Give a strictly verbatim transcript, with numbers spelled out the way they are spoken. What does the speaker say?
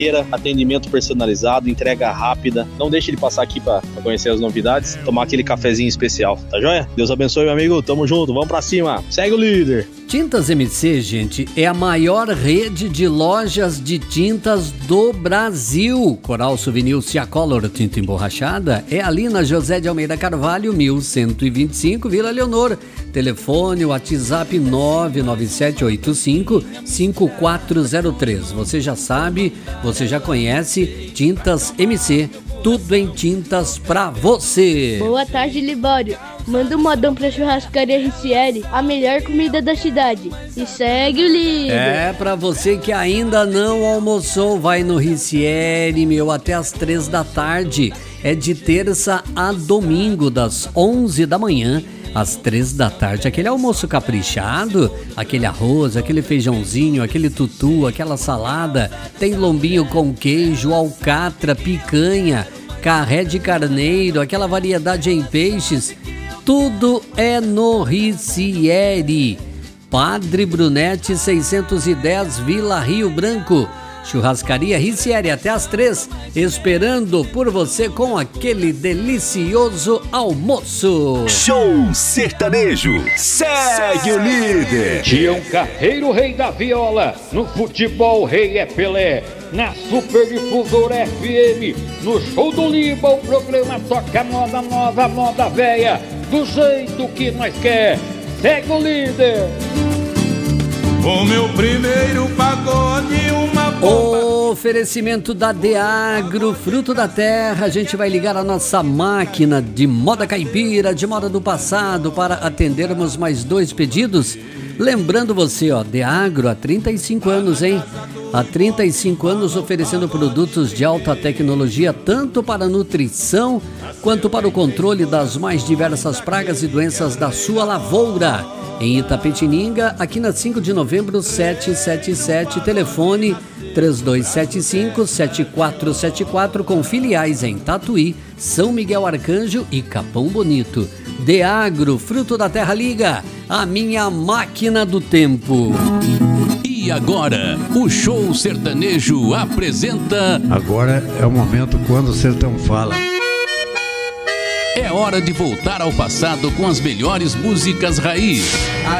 atendimento personalizado, entrega rápida. Não deixe ele passar aqui para conhecer as novidades, tomar aquele cafezinho especial, tá joia? Deus abençoe, meu amigo, tamo junto, vamos pra cima, segue o líder. Tintas M C, gente, é a maior rede de lojas de tintas do Brasil. Coral Souvenir Ciacolor Tinta Emborrachada é ali na José de Almeida Carvalho, mil cento e vinte e cinco, Vila Leonor. Telefone, WhatsApp nove nove sete oito cinco cinco quatro zero três. Você já sabe, você já conhece Tintas M C, tudo em tintas pra você. Boa tarde, Libório. Manda um modão pra Churrascaria Ricieri, a melhor comida da cidade. E segue o líder. É, pra você que ainda não almoçou, vai no Ricieri, meu, até as três da tarde. É de terça a domingo, das onze da manhã às três da tarde. Aquele almoço caprichado, aquele arroz, aquele feijãozinho, aquele tutu, aquela salada. Tem lombinho com queijo, alcatra, picanha, carré de carneiro, aquela variedade em peixes. Tudo é no Ricieri. Padre Brunete seiscentos e dez, Vila Rio Branco. Churrascaria Ricieri até as três, esperando por você com aquele delicioso almoço. Show Sertanejo, segue o líder. Tião Carreiro, rei da viola. No futebol, rei é Pelé. Na Super Difusora F M, no Show do Liba, o programa toca moda nova, moda velha, do jeito que nós quer. Segue o líder. O meu primeiro pagode, uma bomba. Oferecimento da Deagro, fruto da terra. A gente vai ligar a nossa máquina de moda caipira, de moda do passado, para atendermos mais dois pedidos. Lembrando você, ó, Deagro há trinta e cinco anos, hein? Há trinta e cinco anos oferecendo produtos de alta tecnologia, tanto para nutrição quanto para o controle das mais diversas pragas e doenças da sua lavoura. Em Itapetininga, aqui na cinco de novembro, setecentos e setenta e sete, telefone três dois sete cinco sete quatro sete quatro, com filiais em Tatuí, São Miguel Arcanjo e Capão Bonito. Deagro, fruto da terra, liga a minha máquina do tempo. E agora, o Show Sertanejo apresenta... Agora é o momento quando o sertão fala. É hora de voltar ao passado com as melhores músicas raiz.